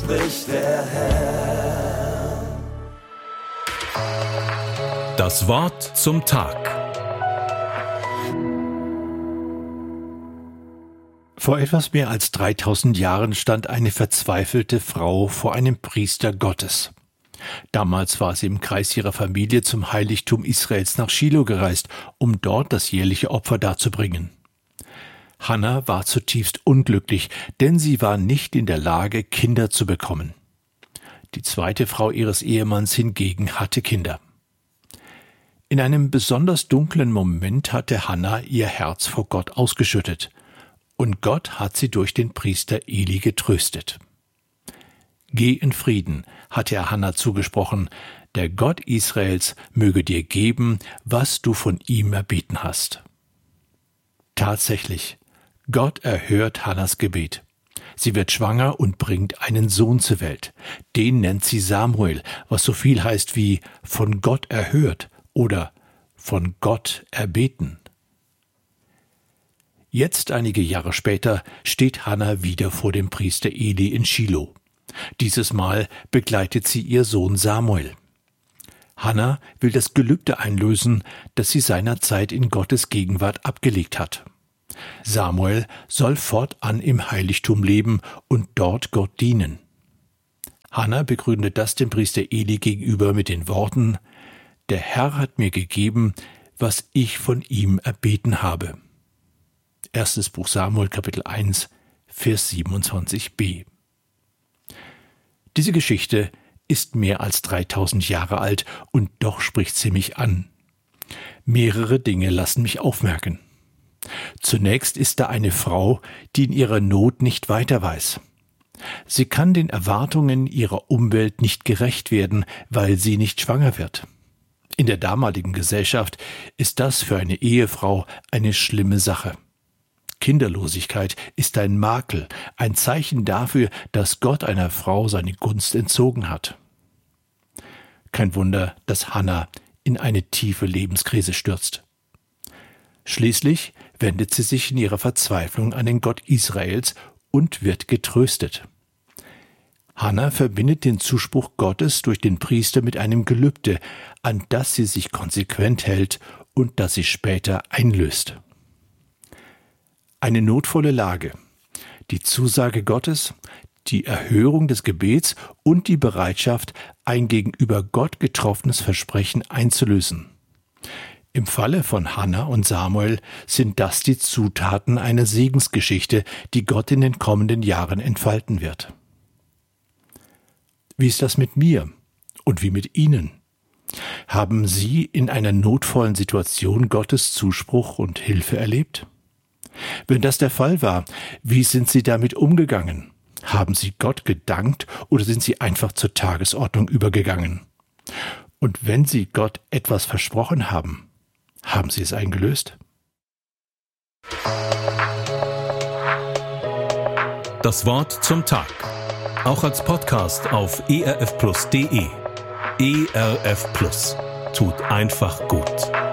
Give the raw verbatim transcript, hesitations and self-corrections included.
spricht der Herr. Das Wort zum Tag. Vor etwas mehr als dreitausend Jahren stand eine verzweifelte Frau vor einem Priester Gottes. Damals war sie im Kreis ihrer Familie zum Heiligtum Israels nach Schilo gereist, um dort das jährliche Opfer darzubringen. Hannah war zutiefst unglücklich, denn sie war nicht in der Lage, Kinder zu bekommen. Die zweite Frau ihres Ehemanns hingegen hatte Kinder. In einem besonders dunklen Moment hatte Hannah ihr Herz vor Gott ausgeschüttet. Und Gott hat sie durch den Priester Eli getröstet. Geh in Frieden, hatte er Hannah zugesprochen, der Gott Israels möge dir geben, was du von ihm erbeten hast. Tatsächlich, Gott erhört Hannahs Gebet. Sie wird schwanger und bringt einen Sohn zur Welt. Den nennt sie Samuel, was so viel heißt wie von Gott erhört oder von Gott erbeten. Jetzt, einige Jahre später, steht Hannah wieder vor dem Priester Eli in Schilo. Dieses Mal begleitet sie ihr Sohn Samuel. Hannah will das Gelübde einlösen, das sie seinerzeit in Gottes Gegenwart abgelegt hat. Samuel soll fortan im Heiligtum leben und dort Gott dienen. Hannah begründet das dem Priester Eli gegenüber mit den Worten: Der Herr hat mir gegeben, was ich von ihm erbeten habe. Erstes Buch Samuel, Kapitel eins, Vers siebenundzwanzig b. Diese Geschichte ist mehr als dreitausend Jahre alt und doch spricht sie mich an. Mehrere Dinge lassen mich aufmerken. Zunächst ist da eine Frau, die in ihrer Not nicht weiter weiß. Sie kann den Erwartungen ihrer Umwelt nicht gerecht werden, weil sie nicht schwanger wird. In der damaligen Gesellschaft ist das für eine Ehefrau eine schlimme Sache. Kinderlosigkeit ist ein Makel, ein Zeichen dafür, dass Gott einer Frau seine Gunst entzogen hat. Kein Wunder, dass Hannah in eine tiefe Lebenskrise stürzt. Schließlich wendet sie sich in ihrer Verzweiflung an den Gott Israels und wird getröstet. Hannah verbindet den Zuspruch Gottes durch den Priester mit einem Gelübde, an das sie sich konsequent hält und das sie später einlöst. Eine notvolle Lage, die Zusage Gottes, die Erhörung des Gebets und die Bereitschaft, ein gegenüber Gott getroffenes Versprechen einzulösen. Im Falle von Hannah und Samuel sind das die Zutaten einer Segensgeschichte, die Gott in den kommenden Jahren entfalten wird. Wie ist das mit mir und wie mit Ihnen? Haben Sie in einer notvollen Situation Gottes Zuspruch und Hilfe erlebt? Wenn das der Fall war, wie sind Sie damit umgegangen? Haben Sie Gott gedankt oder sind Sie einfach zur Tagesordnung übergegangen? Und wenn Sie Gott etwas versprochen haben, haben Sie es eingelöst? Das Wort zum Tag. Auch als Podcast auf e r f plus punkt d e. E R F Plus. Tut einfach gut.